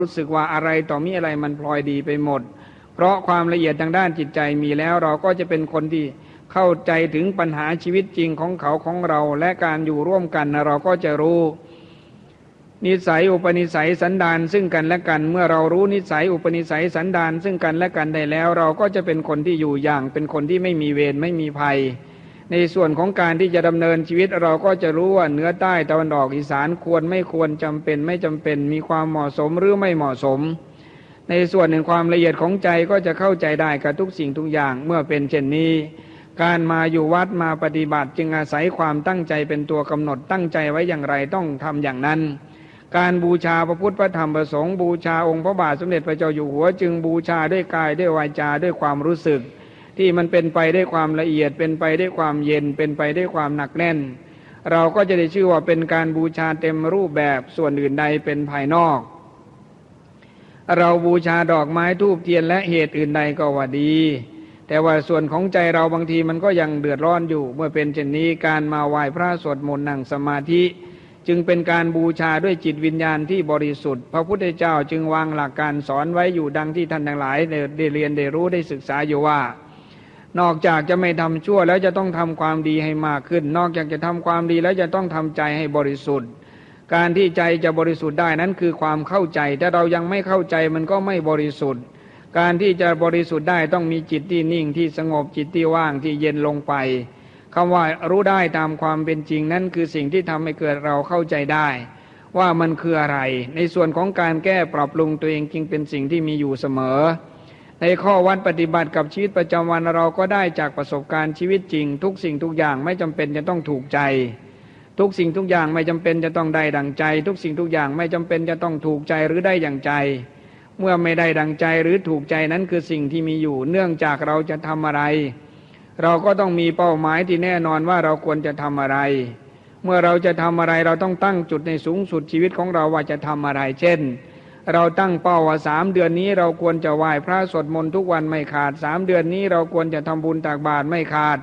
รู้สึกว่าอะไรต่อมีอะไรมันพลอยดีไปหมดเพราะความละเอียดทางด้านจิตใจมีแล้วเราก็จะเป็นคนที่เข้าใจถึงปัญหาชีวิตจริงของเขาของเราและการอยู่ร่วมกันเราก็จะรู้นิสัยอุปนิสัยสันดานซึ่งกันและกันเมื่อเรารู้นิสัยอุปนิสัยสันดานซึ่งกันและกันได้แล้วเราก็จะเป็นคนที่อยู่อย่างเป็นคนที่ไม่มีเวรไม่มีภัยในส่วนของการที่จะดำเนินชีวิตเราก็จะรู้ว่าเหนือใต้ตะวันออกอีสานควรไม่ควรจำเป็นไม่จำเป็นมีความเหมาะสมหรือไม่เหมาะสมในส่วนแห่งความละเอียดของใจก็จะเข้าใจได้กับทุกสิ่งทุกอย่างเมื่อเป็นเช่นนี้การมาอยู่วัดมาปฏิบัติจึงอาศัยความตั้งใจเป็นตัวกำหนดตั้งใจไว้อย่างไรต้องทำอย่างนั้นการบูชาพระพุทธพระธรรมพระสงฆ์บูชาองค์พระบาทสมเด็จพระเจ้าอยู่หัวจึงบูชาด้วยกายด้วยวาจาด้วยความรู้สึกที่มันเป็นไปด้วยความละเอียดเป็นไปด้วยความเย็นเป็นไปด้วยความหนักแน่นเราก็จะได้ชื่อว่าเป็นการบูชาเต็มรูปแบบส่วนอื่นใดเป็นภายนอกเราบูชาดอกไม้ธูปเทียนและเหตุอื่นใดก็ว่าดีแต่ว่าส่วนของใจเราบางทีมันก็ยังเดือดร้อนอยู่เมื่อเป็นเช่นนี้การมาไหว้พระสวดมนต์นั่งสมาธิจึงเป็นการบูชาด้วยจิตวิญญาณที่บริสุทธิ์พระพุทธเจ้าจึงวางหลักการสอนไว้อยู่ดังที่ท่านทั้งหลายได้เรียนได้รู้ได้ศึกษาอยู่ว่านอกจากจะไม่ทำชั่วแล้วจะต้องทำความดีให้มากขึ้นนอกจากจะทำความดีแล้วจะต้องทำใจให้บริสุทธิ์การที่ใจจะบริสุทธิ์ได้นั้นคือความเข้าใจถ้าเรายังไม่เข้าใจมันก็ไม่บริสุทธิ์การที่จะบริสุทธิ์ได้ต้องมีจิตที่นิ่งที่สงบจิตที่ว่างที่เย็นลงไปคำว่ารู้ได้ตามความเป็นจริงนั้นคือสิ่งที่ทำให้เกิดเราเข้าใจได้ว่ามันคืออะไรในส่วนของการแก้ปรับปรุงตัวเองจึงเป็นสิ่งที่มีอยู่เสมอในข้อวัดปฏิบัติกับชีวิตประจำวันเราก็ได้จากประสบการณ์ชีวิตจริงทุกสิ่งทุกอย่างไม่จำเป็นจะต้องถูกใจทุกสิ่งทุกอย่างไม่จำเป็นจะต้องได้ดังใจทุกสิ่งทุกอย่างไม่จำเป็นจะต้องถูกใจหรือได้อย่างใจเมื่อไม่ได้ดังใจหรือถูกใจนั้นคือสิ่งที่มีอยู่เนื่องจากเราจะทำอะไรเราก็ต้องมีเป้าหมายที่แน่นอนว่าเราควรจะทำอะไรเมื่อเราจะทำอะไรเราต้องตั้งจุดในสูงสุดชีวิตของเราว่าจะทำอะไรเช่นเราตั้งเป้าว่า3 เดือนนี้เราควรจะไหว้พระสวดมนต์ทุกวันไม่ขาด3 เดือนนี้เราควรจะทำบุญตักบาตรไม่ขาด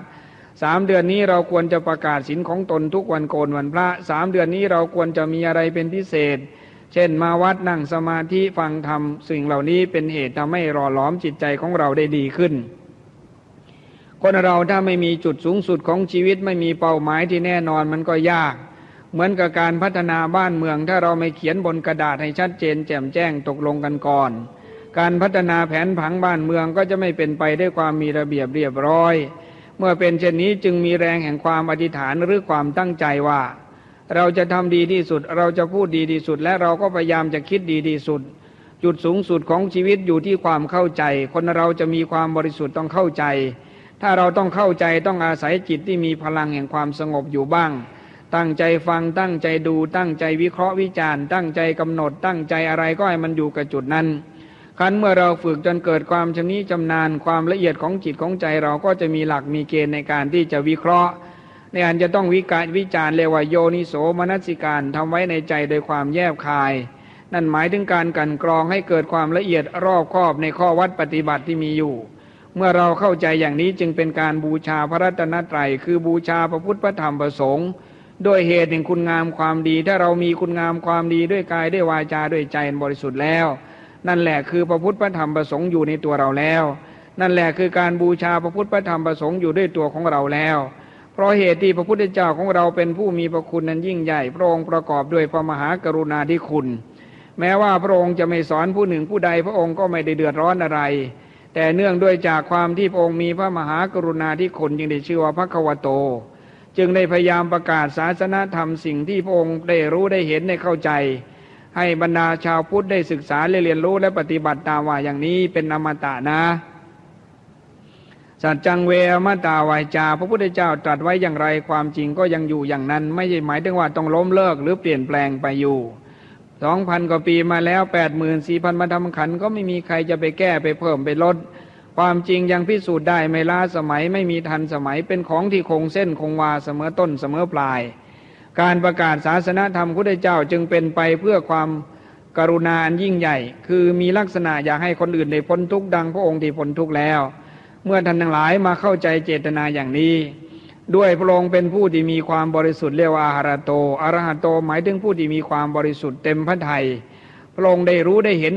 3 เดือนนี้เราควรจะประกาศศีลของตนทุกวันโกนวันพระ3 เดือนนี้เราควรจะมีอะไรเป็นพิเศษเช่นมาวัดนั่งสมาธิฟังธรรมสิ่งเหล่านี้เป็นเหตุทำให้หล่อหลอมจิตใจของเราได้ดีขึ้นคนเราถ้าไม่มีจุดสูงสุดของชีวิตไม่มีเป้าหมายที่แน่นอนมันก็ยากเหมือนกับการพัฒนาบ้านเมืองถ้าเราไม่เขียนบนกระดาษให้ชัดเจนแจ่มแจ้งตกลงกันก่อนการพัฒนาแผนผังบ้านเมืองก็จะไม่เป็นไปด้วยความมีระเบียบเรียบร้อยเมื่อเป็นเช่นนี้จึงมีแรงแห่งความอธิษฐานหรือความตั้งใจว่าเราจะทำดีที่สุดเราจะพูดดีที่สุดและเราก็พยายามจะคิดดีที่สุดจุดสูงสุดของชีวิตอยู่ที่ความเข้าใจคนเราจะมีความบริสุทธิ์ต้องเข้าใจถ้าเราต้องเข้าใจต้องอาศัยจิตที่มีพลังแห่งความสงบอยู่บ้างตั้งใจฟังตั้งใจดูตั้งใจวิเคราะห์วิจารณ์ตั้งใจกำหนดตั้งใจอะไรก็ให้มันอยู่กับจุดนั้นคันเมื่อเราฝึกจนเกิดความชำนิชำนาญความละเอียดของจิตของใจเราก็จะมีหลักมีเกณฑ์ในการที่จะวิเคราะห์ในอันจะต้องวิจารณ์เรียกว่าโยนิโสมนสิการทำไว้ในใจโดยความแยบคายนั่นหมายถึงการกลั่นกรองให้เกิดความละเอียดรอบคอบในข้อวัดปฏิบัติที่มีอยู่เมื่อเราเข้าใจอย่างนี้จึงเป็นการบูชาพระรัตนตรัยคือบูชาพระพุทธพระธรรมพระสงฆ์ด้วยเหตุแห่งคุณงามความดีถ้าเรามีคุณงามความดีด้วยกายด้วยวาจาด้วยใจบริสุทธิ์แล้วนั่นแหละคือพระพุทธพระธรรมพระสงฆ์อยู่ในตัวเราแล้วนั่นแหละคือการบูชาพระพุทธพระธรรมพระสงฆ์อยู่ด้วยตัวของเราแล้วเพราะเหตุที่พระพุทธเจ้าของเราเป็นผู้มีพระคุณนั้นยิ่งใหญ่พระองค์ประกอบด้วยพระมหากรุณาธิคุณแม้ว่าพระองค์จะไม่สอนผู้หนึ่งผู้ใดพระองค์ก็ไม่ได้เดือดร้อนอะไรแต่เนื่องด้วยจากความที่พระองค์มีพระมหากรุณาธิคุณจึงได้ชื่อว่าภควโตจึงได้พยายามประกาศศาสนธรรมสิ่งที่พระองค์ได้รู้ได้เห็นได้เข้าใจให้บรรดาชาวพุทธได้ศึกษาเรียนรู้และปฏิบัติตามว่าอย่างนี้เป็นอมตะนะสัจจังเวอมตะวาจาพระพุทธเจ้าตรัสไว้อย่างไรความจริงก็ยังอยู่อย่างนั้นไม่ใช่หมายถึงว่าต้องล้มเลิกหรือเปลี่ยนแปลงไปอยู่ 2,000 กว่าปีมาแล้ว 84,000 มาทำขันธ์ก็ไม่มีใครจะไปแก้ไปเพิ่มไปลดความจริงยังพิสูจน์ได้ไม่ล้าสมัยไม่มีทันสมัยเป็นของที่คงเส้นคงวาเสมอต้นเสมอปลายการประกาศศาสนธรรมพุทธเจ้าจึงเป็นไปเพื่อความกรุณาอันยิ่งใหญ่คือมีลักษณะอยากให้คนอื่นได้พ้นทุกข์ดังพระองค์ที่พ้นทุกข์แล้วเมื่อท่านทั้งหลายมาเข้าใจเจตนาอย่างนี้ด้วยพระองค์เป็นผู้ที่มีความบริสุทธิ์เรียกว่าอรหัตโตอรหัตโตหมายถึงผู้ที่มีความบริสุทธิ์เต็มพระทัยพพระองค์ได้รู้ได้เห็น